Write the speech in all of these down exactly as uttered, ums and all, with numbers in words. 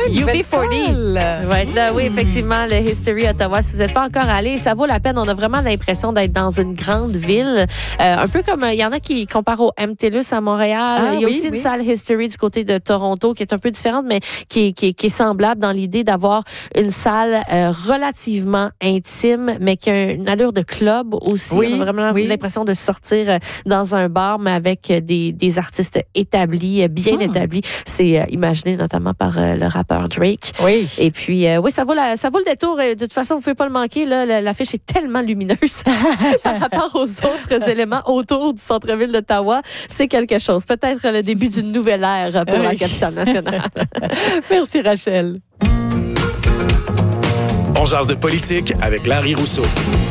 U B salle. quarante. Ouais, là, oui, effectivement, le History Ottawa. Si vous n'êtes pas encore allé, ça vaut la peine. On a vraiment l'impression d'être dans une grande ville. Euh, un peu comme, il y en a qui comparent au M T L U S à Montréal. Ah, il y a oui, aussi oui. une salle History du côté de Toronto qui est un peu différente, mais qui, qui, qui est semblable dans l'idée d'avoir une salle euh, relativement intime, mais qui a une allure de club aussi. Oui, On a vraiment oui. l'impression de sortir dans un bar, mais avec des, des artistes établis, bien Hmm. établis. C'est euh, imaginé notamment par euh, le rappeur Drake. Oui. Et puis, euh, oui, ça vaut, la, ça vaut le détour. De toute façon, vous ne pouvez pas le manquer. Là, l'affiche est tellement lumineuse par rapport aux autres éléments autour du centre-ville d'Ottawa. C'est quelque chose. Peut-être le début d'une nouvelle ère pour Oui. la capitale nationale. Merci, Rachel. On jase de politique avec Larry Rousseau.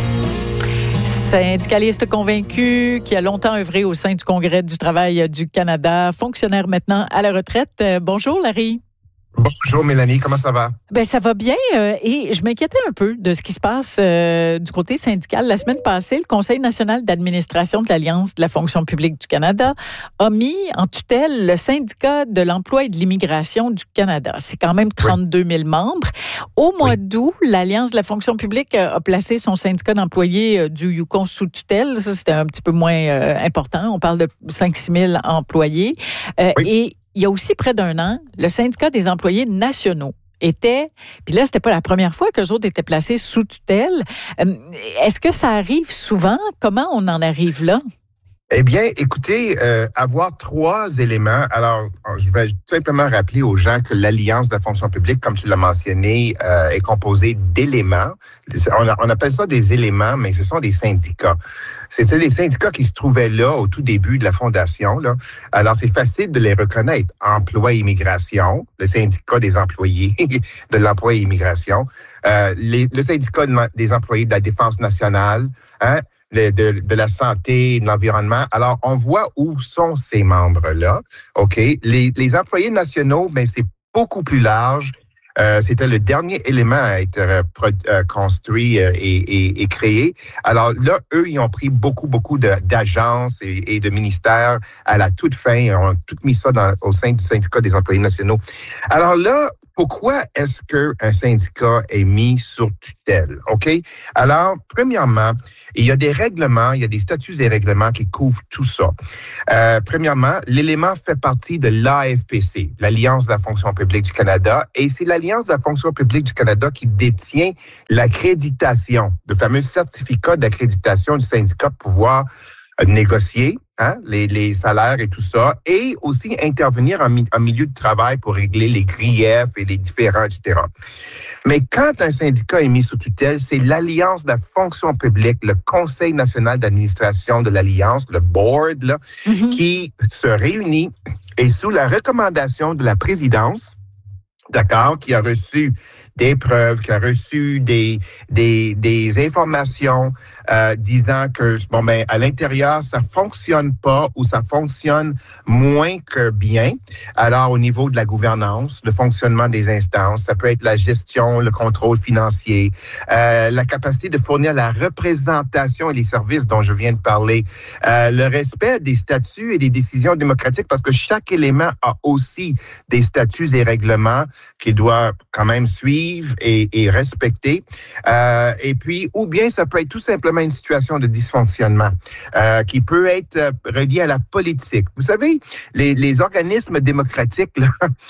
Syndicaliste convaincu qui a longtemps œuvré au sein du Congrès du travail du Canada, fonctionnaire maintenant à la retraite. Euh, bonjour, Larry. Bonjour Mélanie, comment ça va? Ben ça va bien euh, et je m'inquiétais un peu de ce qui se passe euh, du côté syndical. La semaine passée, le Conseil national d'administration de l'Alliance de la fonction publique du Canada a mis en tutelle le syndicat de l'emploi et de l'immigration du Canada. C'est quand même trente-deux mille membres. Au mois Oui. d'août, l'Alliance de la fonction publique a placé son syndicat d'employés du Yukon sous tutelle. Ça, c'était un petit peu moins euh, important. On parle de cinq à six mille employés. Euh, Oui. Et il y a aussi près d'un an, le syndicat des employés nationaux était, puis là, c'était pas la première fois qu'eux autres étaient placés sous tutelle. Euh, Est-ce que ça arrive souvent? Comment on en arrive là? Eh bien, écoutez, euh, avoir trois éléments. Alors, je vais tout simplement rappeler aux gens que l'Alliance de la fonction publique, comme tu l'as mentionné, euh, est composée d'éléments. On, a- on appelle ça des éléments, mais ce sont des syndicats. C'était des syndicats qui se trouvaient là au tout début de la fondation. Là. Alors, c'est facile de les reconnaître. Emploi et immigration, le syndicat des employés de l'emploi et immigration, euh, les- le syndicat de la- des employés de la défense nationale, hein, de, de, de la santé, de l'environnement. Alors, on voit où sont ces membres-là. OK? Les, les employés nationaux, ben, c'est beaucoup plus large. Euh, c'était le dernier élément à être euh, pro, euh, construit euh, et, et, et créé. Alors là, eux, ils ont pris beaucoup, beaucoup de, d'agences et, et de ministères à la toute fin. Ils ont tout mis ça dans, au sein du syndicat des employés nationaux. Alors là, pourquoi est-ce qu'un syndicat est mis sur tutelle? OK? Alors, premièrement, il y a des règlements, il y a des statuts et règlements qui couvrent tout ça. Euh, premièrement, l'élément fait partie de l'A F P C, l'Alliance de la fonction publique du Canada, et c'est l'Alliance de la fonction publique du Canada qui détient l'accréditation, le fameux certificat d'accréditation du syndicat pour pouvoir euh, négocier hein, les, les salaires et tout ça, et aussi intervenir en, mi- en milieu de travail pour régler les griefs et les différends, et cetera. Mais quand un syndicat est mis sous tutelle, c'est l'Alliance de la fonction publique, le Conseil national d'administration de l'Alliance, le board, là, Mm-hmm. qui se réunit et sous la recommandation de la présidence, d'accord, qui a reçu des preuves, qui a reçu des des, des informations euh, disant que bon ben à l'intérieur ça fonctionne pas ou ça fonctionne moins que bien. Alors au niveau de la gouvernance, le fonctionnement des instances, ça peut être la gestion, le contrôle financier, euh, la capacité de fournir la représentation et les services dont je viens de parler, euh, le respect des statuts et des décisions démocratiques parce que chaque élément a aussi des statuts et règlements qu'il doit quand même suivre et, et respecter. Euh, et puis, ou bien ça peut être tout simplement une situation de dysfonctionnement euh, qui peut être euh, reliée à la politique. Vous savez, les, les organismes démocratiques, là,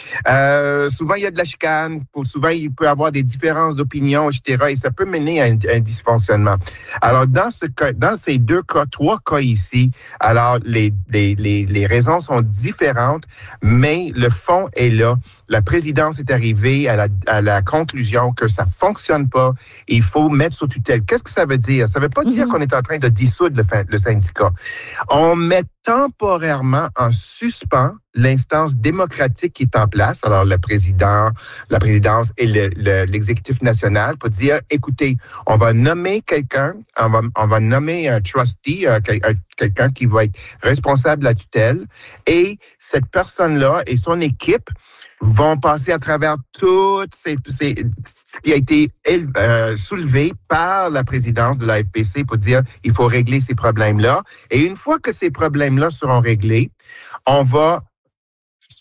euh, souvent il y a de la chicane, pour, souvent il peut y avoir des différences d'opinion, et cetera. Et ça peut mener à un, un dysfonctionnement. Alors, dans ce cas, dans ces deux cas, trois cas ici, alors les, les, les, les raisons sont différentes, mais le fond est là. La présidence est arrivée à la, à la conclusion que ça fonctionne pas. Il faut mettre sous tutelle. Qu'est-ce que ça veut dire? Ça veut pas dire Mhm. qu'on est en train de dissoudre le, fin- le syndicat. On met temporairement en suspens l'instance démocratique qui est en place, alors le président, la présidence et le, le, l'exécutif national pour dire, écoutez, on va nommer quelqu'un, on va, on va nommer un trustee, euh, quel- un- quelqu'un qui va être responsable de la tutelle, et cette personne-là et son équipe vont passer à travers toutes ces, ces ce qui a été euh, soulevé par la présidence de l'A F P C pour dire il faut régler ces problèmes-là. Et une fois que ces problèmes-là seront réglés, on va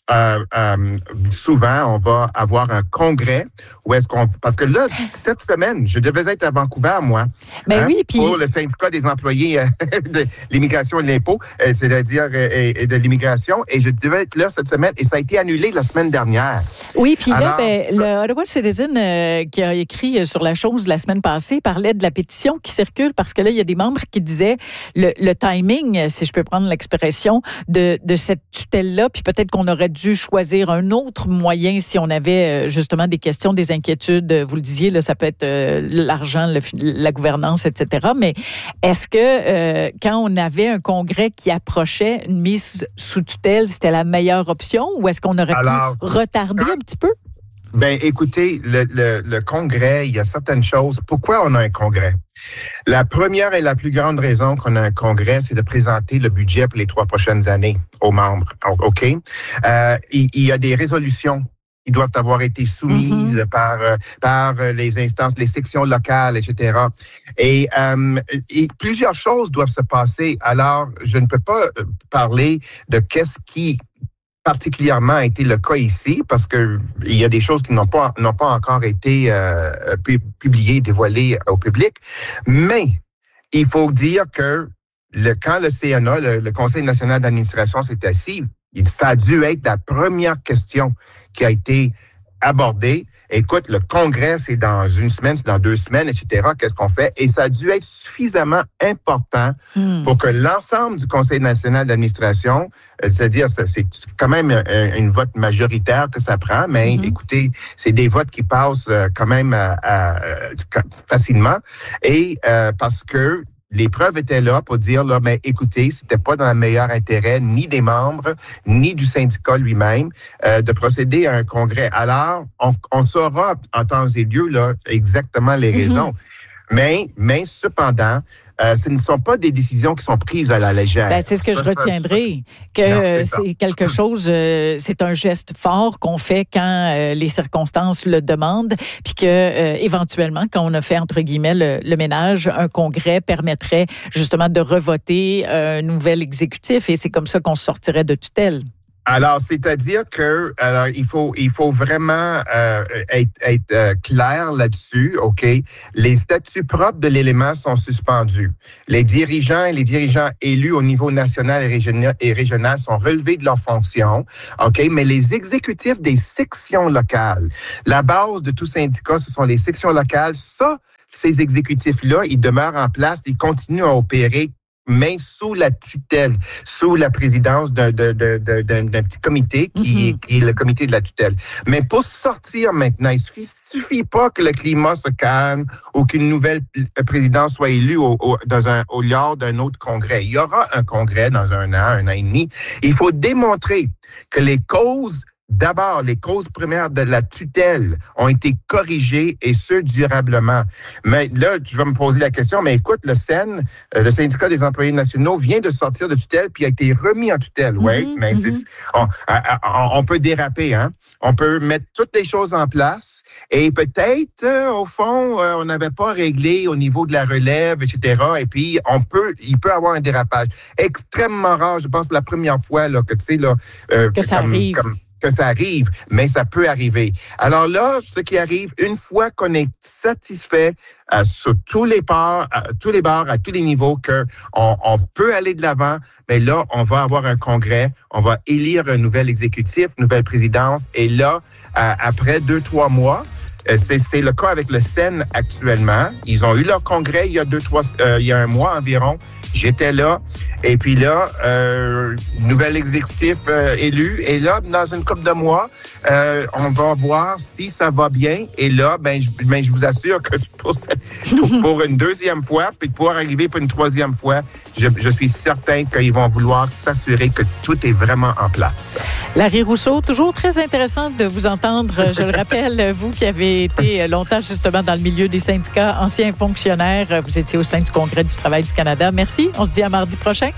euh, euh, souvent, on va avoir un congrès où est-ce qu'on... Parce que là, cette semaine, je devais être à Vancouver, moi. Ben hein, oui, puis... Pour le syndicat des employés euh, de l'immigration et de l'impôt, euh, c'est-à-dire euh, et de l'immigration. Et je devais être là cette semaine et ça a été annulé la semaine dernière. Oui, puis là, Alors, ben, le Ottawa Citizen euh, qui a écrit sur la chose la semaine passée parlait de la pétition qui circule parce que là, il y a des membres qui disaient le, le timing, si je peux prendre l'expression, de, de cette tutelle-là, puis peut-être qu'on aurait dû choisir un autre moyen si on avait justement des questions, des inquiétudes. Vous le disiez, là, ça peut être euh, l'argent, le, la gouvernance, et cetera. Mais est-ce que euh, quand on avait un congrès qui approchait une mise sous tutelle, c'était la meilleure option ou est-ce qu'on aurait Alors, pu retarder un petit peu? Ben, écoutez, le, le, le congrès, il y a certaines choses. Pourquoi on a un congrès? La première et la plus grande raison qu'on a un congrès, c'est de présenter le budget pour les trois prochaines années aux membres. OK? Euh, il, il y a des résolutions qui doivent avoir été soumises mm-hmm. par euh, par les instances, les sections locales, et cetera. Et, euh, et plusieurs choses doivent se passer. Alors, je ne peux pas parler de qu'est-ce qui particulièrement a été le cas ici, parce que il y a des choses qui n'ont pas n'ont pas encore été euh, publiées, dévoilées au public. Mais il faut dire que le, quand le C N A, le, le Conseil national d'administration, s'est assis, ça a dû être la première question qui a été abordée. Écoute, le congrès, c'est dans une semaine, c'est dans deux semaines, et cetera. Qu'est-ce qu'on fait? Et ça a dû être suffisamment important mm. pour que l'ensemble du Conseil national d'administration, c'est-à-dire, c'est quand même un, une vote majoritaire que ça prend, mais mm-hmm. écoutez, c'est des votes qui passent quand même à, à, à, facilement. Et euh, parce que les preuves étaient là pour dire, là, mais écoutez, c'était pas dans le meilleur intérêt ni des membres, ni du syndicat lui-même, euh, de procéder à un congrès. Alors, on, on saura en temps et lieu, là, exactement les raisons. Mm-hmm. Mais, mais cependant, euh, ce ne sont pas des décisions qui sont prises à la légère. Ben, c'est ce que ça, je retiendrai, ça, que non, c'est, c'est quelque chose, euh, c'est un geste fort qu'on fait quand euh, les circonstances le demandent, puis que euh, éventuellement, quand on a fait entre guillemets le, le ménage, un congrès permettrait justement de revoter un nouvel exécutif, et c'est comme ça qu'on sortirait de tutelle. Alors, c'est-à-dire que alors il faut il faut vraiment euh, être, être euh, clair là-dessus, ok. Les statuts propres de l'élément sont suspendus. Les dirigeants et les dirigeants élus au niveau national et régional, et régional sont relevés de leurs fonctions, ok. Mais les exécutifs des sections locales, la base de tout syndicat, ce sont les sections locales. Ça, ces exécutifs-là, ils demeurent en place, ils continuent à opérer, mais sous la tutelle, sous la présidence d'un, d'un, d'un, d'un, d'un petit comité qui, mm-hmm. qui est le comité de la tutelle. Mais pour sortir maintenant, il suffit, suffit pas que le climat se calme ou qu'une nouvelle présidence soit élue au, au, dans un, au lors d'un autre congrès. Il y aura un congrès dans un an, un an et demi. Il faut démontrer que les causes D'abord, les causes primaires de la tutelle ont été corrigées et ce, durablement. Mais là, tu vas me poser la question, mais écoute, le S E N, le syndicat des employés nationaux, vient de sortir de tutelle puis a été remis en tutelle. Oui, mm-hmm, mais mm-hmm. c'est, on, on, on peut déraper, hein. On peut mettre toutes les choses en place et peut-être, euh, au fond, euh, on n'avait pas réglé au niveau de la relève, et cetera. Et puis, on peut, il peut avoir un dérapage extrêmement rare. Je pense que la première fois là que tu sais là euh, que ça comme, arrive. Comme, que ça arrive, mais ça peut arriver. Alors là, ce qui arrive, une fois qu'on est satisfait euh, sur tous les bords, à tous les bords, à tous les niveaux, que on, on peut aller de l'avant, mais là, on va avoir un congrès, on va élire un nouvel exécutif, nouvelle présidence, et là, euh, après deux, trois mois, C'est, c'est le cas avec le S E N actuellement. Ils ont eu leur congrès il y a deux, trois, euh, il y a un mois environ. J'étais là. Et puis là, euh, nouvel exécutif euh, élu. Et là, dans une couple de mois, euh, on va voir si ça va bien. Et là, ben, je, ben, je vous assure que pour, pour une deuxième fois, puis pour arriver pour une troisième fois, je, je suis certain qu'ils vont vouloir s'assurer que tout est vraiment en place. Larry Rousseau, toujours très intéressant de vous entendre. Je le rappelle, vous qui avez été longtemps justement dans le milieu des syndicats, ancien fonctionnaire, vous étiez au sein du Congrès du travail du Canada. Merci. On se dit à mardi prochain.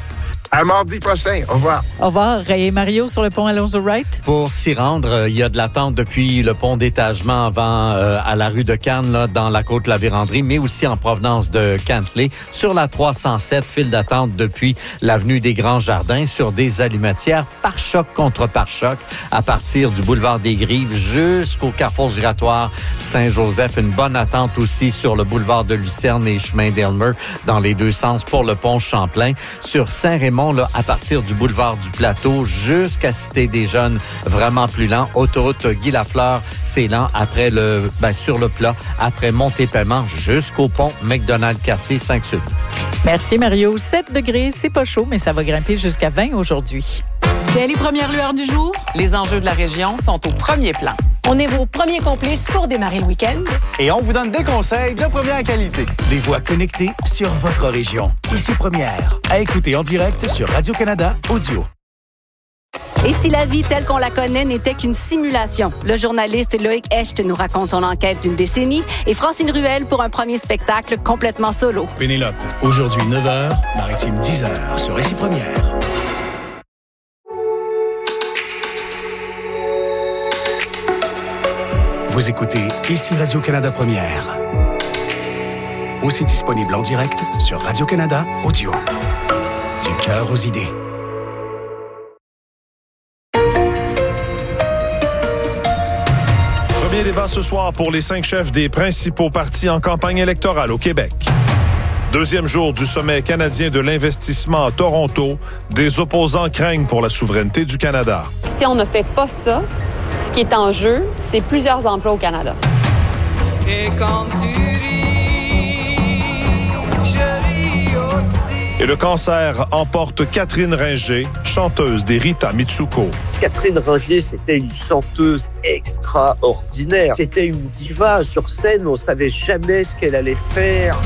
À mardi prochain. Au revoir. Au revoir. Et Mario sur le pont Alonzo-Wright? Pour s'y rendre, il y a de l'attente depuis le pont d'étagement avant euh, à la rue de Cannes, là, dans la côte de la Vérandrie, mais aussi en provenance de Cantley. Sur la trois cent sept, file d'attente depuis l'avenue des Grands Jardins, sur des allumatières pare-choc contre pare-choc, à partir du boulevard des Grives jusqu'au carrefour giratoire Saint-Joseph. Une bonne attente aussi sur le boulevard de Lucerne et chemin d'Elmer, dans les deux sens pour le pont Champlain. Sur Saint-Raymond, là, à partir du boulevard du Plateau jusqu'à Cité des Jeunes, vraiment plus lent. Autoroute Guy Lafleur, c'est lent après le, ben, sur le plat, après Monté-Paiement jusqu'au pont McDonald-Quartier cinq-Sud. Merci Mario. sept degrés, c'est pas chaud, mais ça va grimper jusqu'à vingt aujourd'hui. Dès les premières lueurs du jour, les enjeux de la région sont au premier plan. On est vos premiers complices pour démarrer le week-end. Et on vous donne des conseils de première qualité. Des voix connectées sur votre région. Ici Première. À écouter en direct sur Radio-Canada Audio. Et si la vie telle qu'on la connaît n'était qu'une simulation? Le journaliste Loïc Hecht nous raconte son enquête d'une décennie et Francine Ruel pour un premier spectacle complètement solo. Pénélope, aujourd'hui neuf heures, Maritime dix heures sur Ici Première. Vous écoutez Ici Radio-Canada Première. Aussi disponible en direct sur Radio-Canada Audio. Du cœur aux idées. Premier débat ce soir pour les cinq chefs des principaux partis en campagne électorale au Québec. Deuxième jour du sommet canadien de l'investissement à Toronto. Des opposants craignent pour la souveraineté du Canada. Si on ne fait pas ça, ce qui est en jeu, c'est plusieurs emplois au Canada. Et quand tu ris, je ris aussi. Et le cancer emporte Catherine Ringer, chanteuse des Rita Mitsuko. Catherine Ringer, c'était une chanteuse extraordinaire. C'était une diva sur scène, on savait jamais ce qu'elle allait faire.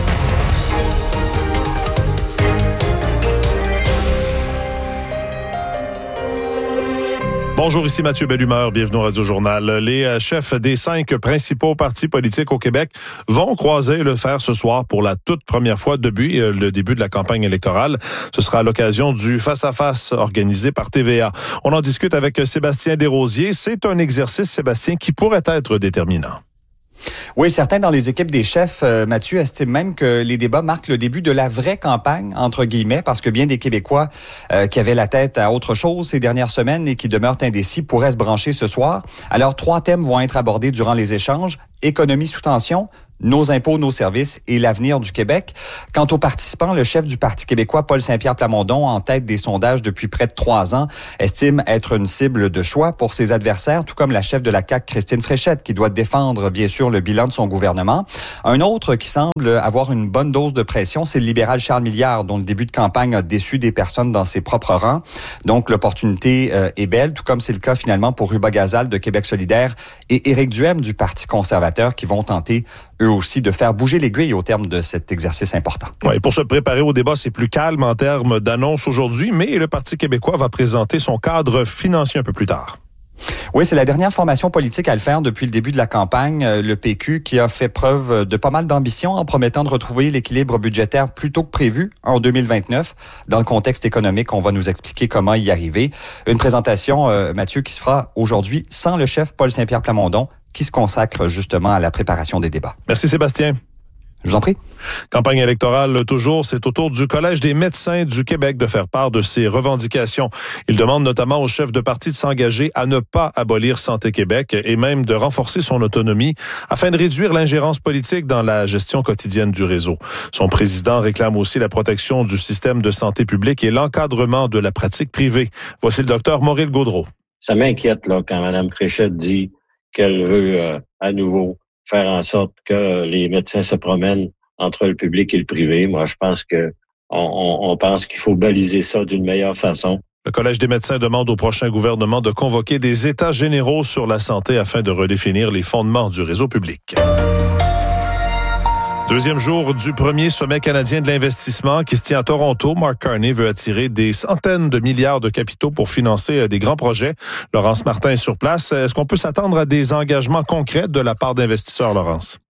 Bonjour, ici Mathieu Bellumeur, bienvenue au Radio-Journal. Les chefs des cinq principaux partis politiques au Québec vont croiser le fer ce soir pour la toute première fois depuis le début de la campagne électorale. Ce sera à l'occasion du face-à-face organisé par T V A. On en discute avec Sébastien Desrosiers. C'est un exercice, Sébastien, qui pourrait être déterminant. Oui, certains dans les équipes des chefs, euh, Mathieu, estiment même que les débats marquent le début de la vraie campagne, entre guillemets, parce que bien des Québécois euh, qui avaient la tête à autre chose ces dernières semaines et qui demeurent indécis pourraient se brancher ce soir. Alors, trois thèmes vont être abordés durant les échanges. Économie sous tension, nos impôts, nos services et l'avenir du Québec. Quant aux participants, le chef du Parti québécois, Paul Saint-Pierre Plamondon, en tête des sondages depuis près de trois ans, estime être une cible de choix pour ses adversaires, tout comme la chef de la C A Q, Christine Fréchette, qui doit défendre, bien sûr, le bilan de son gouvernement. Un autre qui semble avoir une bonne dose de pression, c'est le libéral Charles Milliard, dont le début de campagne a déçu des personnes dans ses propres rangs. Donc, l'opportunité euh, est belle, tout comme c'est le cas finalement pour Ruba Gazal de Québec solidaire et Éric Duhem du Parti conservateur, qui vont tenter eux aussi de faire bouger l'aiguille au terme de cet exercice important. Ouais, pour se préparer au débat, c'est plus calme en termes d'annonces aujourd'hui, mais le Parti québécois va présenter son cadre financier un peu plus tard. Oui, c'est la dernière formation politique à le faire depuis le début de la campagne, le P Q, qui a fait preuve de pas mal d'ambition en promettant de retrouver l'équilibre budgétaire plus tôt que prévu en deux mille vingt-neuf. Dans le contexte économique, on va nous expliquer comment y arriver. Une présentation, euh, Mathieu, qui se fera aujourd'hui sans le chef Paul Saint-Pierre Plamondon, qui se consacre justement à la préparation des débats. Merci Sébastien. Je vous en prie. Campagne électorale toujours, c'est au tour du Collège des médecins du Québec de faire part de ses revendications. Il demande notamment aux chefs de parti de s'engager à ne pas abolir Santé Québec et même de renforcer son autonomie afin de réduire l'ingérence politique dans la gestion quotidienne du réseau. Son président réclame aussi la protection du système de santé publique et l'encadrement de la pratique privée. Voici le docteur Maurice Gaudreault. Ça m'inquiète là quand Mme Fréchette dit qu'elle veut euh, à nouveau faire en sorte que les médecins se promènent entre le public et le privé. Moi, je pense que on, on, on pense qu'il faut baliser ça d'une meilleure façon. Le Collège des médecins demande au prochain gouvernement de convoquer des états généraux sur la santé afin de redéfinir les fondements du réseau public. Deuxième jour du premier sommet canadien de l'investissement qui se tient à Toronto. Mark Carney veut attirer des centaines de milliards de capitaux pour financer des grands projets. Laurence Martin est sur place. Est-ce qu'on peut s'attendre à des engagements concrets de la part d'investisseurs, Laurence?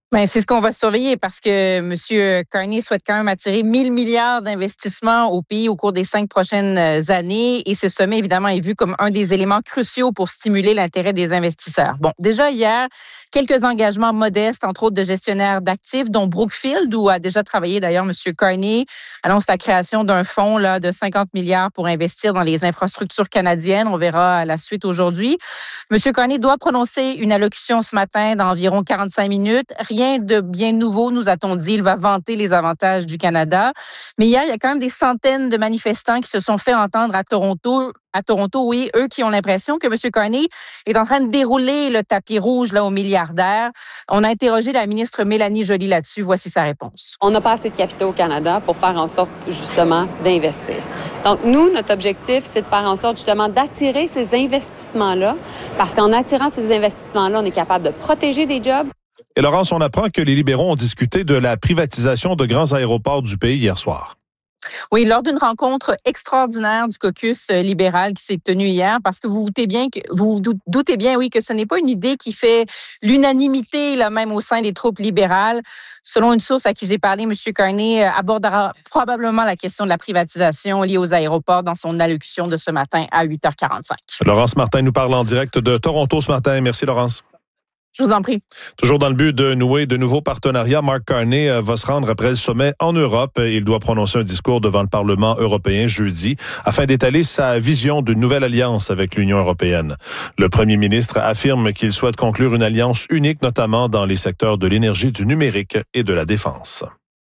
Ben, c'est ce qu'on va surveiller parce que M. Carney souhaite quand même attirer mille milliards d'investissements au pays au cours des cinq prochaines années. Et ce sommet, évidemment, est vu comme un des éléments cruciaux pour stimuler l'intérêt des investisseurs. Bon, déjà hier, quelques engagements modestes, entre autres de gestionnaires d'actifs, dont Brookfield, où a déjà travaillé d'ailleurs M. Carney, annonce la création d'un fonds là, de cinquante milliards pour investir dans les infrastructures canadiennes. On verra la suite aujourd'hui. M. Carney doit prononcer une allocution ce matin d'environ quarante-cinq minutes. Rien de bien nouveau, nous a-t-on dit. Il va vanter les avantages du Canada. Mais hier, il y a quand même des centaines de manifestants qui se sont fait entendre à Toronto. À Toronto, oui, eux qui ont l'impression que M. Carney est en train de dérouler le tapis rouge là, aux milliardaires. On a interrogé la ministre Mélanie Joly là-dessus. Voici sa réponse. On n'a pas assez de capitaux au Canada pour faire en sorte, justement, d'investir. Donc, nous, notre objectif, c'est de faire en sorte, justement, d'attirer ces investissements-là, parce qu'en attirant ces investissements-là, on est capable de protéger des jobs. Et Laurence, on apprend que les libéraux ont discuté de la privatisation de grands aéroports du pays hier soir. Oui, lors d'une rencontre extraordinaire du caucus libéral qui s'est tenue hier, parce que vous vous doutez bien que vous vous doutez bien, oui, que ce n'est pas une idée qui fait l'unanimité là même au sein des troupes libérales. Selon une source à qui j'ai parlé, M. Carney abordera probablement la question de la privatisation liée aux aéroports dans son allocution de ce matin à huit heures quarante-cinq. Laurence Martin nous parle en direct de Toronto ce matin. Merci, Laurence. Je vous en prie. Toujours dans le but de nouer de nouveaux partenariats, Mark Carney va se rendre après le sommet en Europe. Il doit prononcer un discours devant le Parlement européen jeudi afin d'étaler sa vision d'une nouvelle alliance avec l'Union européenne. Le premier ministre affirme qu'il souhaite conclure une alliance unique, notamment dans les secteurs de l'énergie, du numérique et de la défense.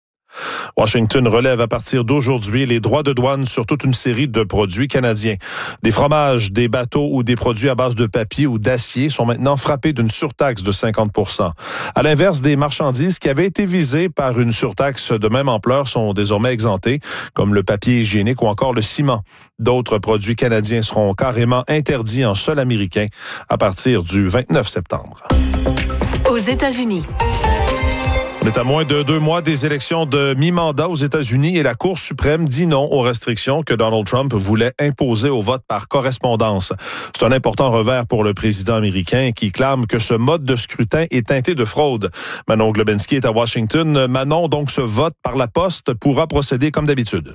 Washington relève à partir d'aujourd'hui les droits de douane sur toute une série de produits canadiens. Des fromages, des bateaux ou des produits à base de papier ou d'acier sont maintenant frappés d'une surtaxe de cinquante pour cent. À l'inverse, des marchandises qui avaient été visées par une surtaxe de même ampleur sont désormais exemptées, comme le papier hygiénique ou encore le ciment. D'autres produits canadiens seront carrément interdits en sol américain à partir du vingt-neuf septembre. Aux États-Unis. On est à moins de deux mois des élections de mi-mandat aux États-Unis et la Cour suprême dit non aux restrictions que Donald Trump voulait imposer au vote par correspondance. C'est un important revers pour le président américain qui clame que ce mode de scrutin est teinté de fraude. Manon Globensky est à Washington. Manon, donc ce vote par la poste pourra procéder comme d'habitude.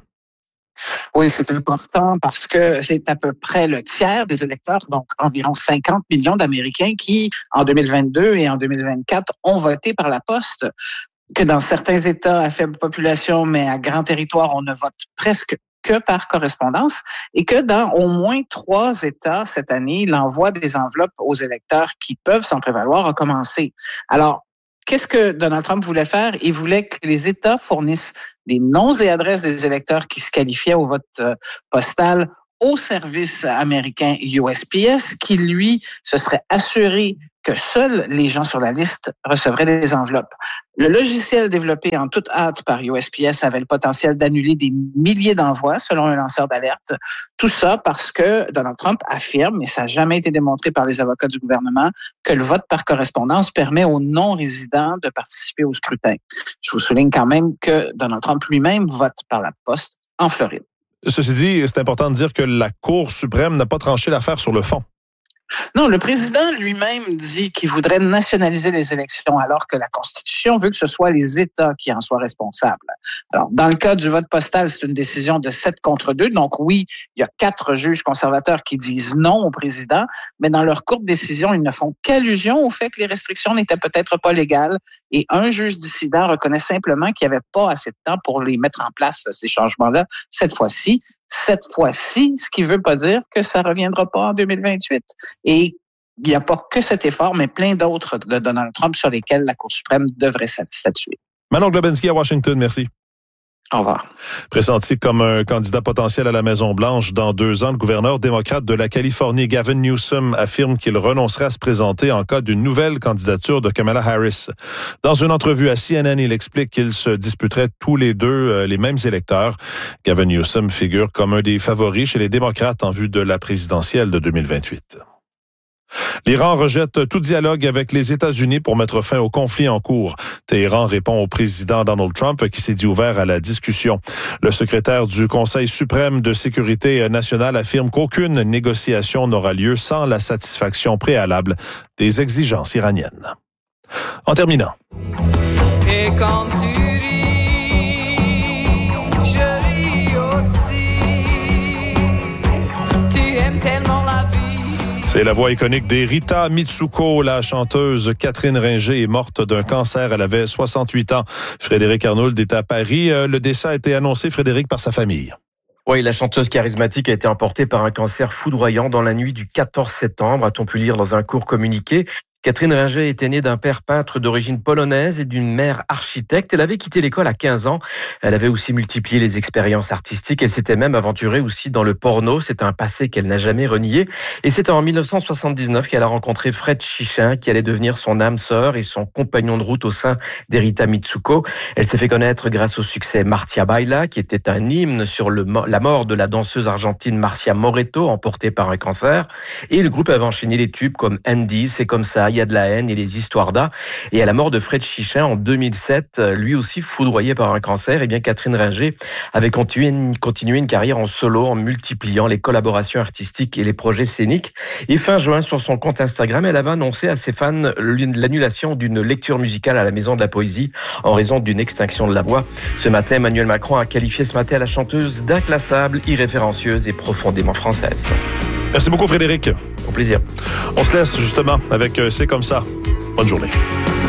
Oui, c'est important parce que c'est à peu près le tiers des électeurs, donc environ cinquante millions d'Américains qui, en deux mille vingt-deux et en deux mille vingt-quatre, ont voté par la poste. Que dans certains États à faible population, mais à grand territoire, on ne vote presque que par correspondance et que dans au moins trois États cette année, l'envoi des enveloppes aux électeurs qui peuvent s'en prévaloir a commencé. Alors, qu'est-ce que Donald Trump voulait faire? Il voulait que les États fournissent les noms et adresses des électeurs qui se qualifiaient au vote postal au service américain U S P S, qui, lui, se serait assuré que seuls les gens sur la liste recevraient des enveloppes. Le logiciel développé en toute hâte par U S P S avait le potentiel d'annuler des milliers d'envois, selon un lanceur d'alerte. Tout ça parce que Donald Trump affirme, et ça n'a jamais été démontré par les avocats du gouvernement, que le vote par correspondance permet aux non-résidents de participer au scrutin. Je vous souligne quand même que Donald Trump lui-même vote par la poste en Floride. Ceci dit, c'est important de dire que la Cour suprême n'a pas tranché l'affaire sur le fond. Non, le président lui-même dit qu'il voudrait nationaliser les élections alors que la Constitution veut que ce soit les États qui en soient responsables. Alors, dans le cas du vote postal, c'est une décision de sept contre deux. Donc oui, il y a quatre juges conservateurs qui disent non au président, mais dans leur courte décision, ils ne font qu'allusion au fait que les restrictions n'étaient peut-être pas légales et un juge dissident reconnaît simplement qu'il n'y avait pas assez de temps pour les mettre en place, ces changements-là, cette fois-ci. Cette fois-ci, ce qui ne veut pas dire que ça ne reviendra pas en deux mille vingt-huit. Et il n'y a pas que cet effort, mais plein d'autres de Donald Trump sur lesquels la Cour suprême devrait statuer. Manon Globensky à Washington, merci. Au revoir. Pressenti comme un candidat potentiel à la Maison-Blanche dans deux ans, le gouverneur démocrate de la Californie, Gavin Newsom, affirme qu'il renoncerait à se présenter en cas d'une nouvelle candidature de Kamala Harris. Dans une entrevue à C N N, il explique qu'ils se disputeraient tous les deux euh, les mêmes électeurs. Gavin Newsom figure comme un des favoris chez les démocrates en vue de la présidentielle de deux mille vingt-huit. L'Iran rejette tout dialogue avec les États-Unis pour mettre fin au conflit en cours. Téhéran répond au président Donald Trump qui s'est dit ouvert à la discussion. Le secrétaire du Conseil suprême de sécurité nationale affirme qu'aucune négociation n'aura lieu sans la satisfaction préalable des exigences iraniennes. En terminant. Et quand tu ris, je ris aussi. Tu aimes tellement la vie. C'est la voix iconique des Rita Mitsuko. La chanteuse Catherine Ringer est morte d'un cancer. Elle avait soixante-huit ans. Frédéric Arnould est à Paris. Le décès a été annoncé, Frédéric, par sa famille. Oui, la chanteuse charismatique a été emportée par un cancer foudroyant dans la nuit du quatorze septembre, a-t-on pu lire dans un court communiqué. Catherine Ringer était née d'un père peintre d'origine polonaise et d'une mère architecte. Elle avait quitté l'école à quinze ans. Elle avait aussi multiplié les expériences artistiques. Elle s'était même aventurée aussi dans le porno. C'est un passé qu'elle n'a jamais renié. Et c'est en dix-neuf cent soixante-dix-neuf qu'elle a rencontré Fred Chichin, qui allait devenir son âme sœur et son compagnon de route au sein des Rita Mitsuko. Elle s'est fait connaître grâce au succès Marcia Baila, qui était un hymne sur le, la mort de la danseuse argentine Marcia Moreto, emportée par un cancer. Et le groupe avait enchaîné les tubes comme Andy, C'est comme ça, Il y a de la haine et les histoires d'A. Et à la mort de Fred Chichin en deux mille sept, lui aussi foudroyé par un cancer, et bien Catherine Ringer avait continué une, continué une carrière en solo en multipliant les collaborations artistiques et les projets scéniques. Et fin juin, sur son compte Instagram, elle avait annoncé à ses fans l'annulation d'une lecture musicale à la Maison de la Poésie en raison d'une extinction de la voix. Ce matin, Emmanuel Macron a qualifié ce matin la chanteuse d'inclassable, irréférencieuse et profondément française. Merci beaucoup, Frédéric. Au plaisir. On se laisse justement avec euh, C'est comme ça. Bonne journée.